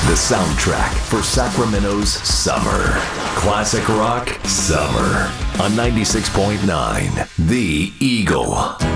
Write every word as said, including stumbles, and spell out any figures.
The soundtrack for Sacramento's summer. Classic rock summer on ninety-six point nine The Eagle.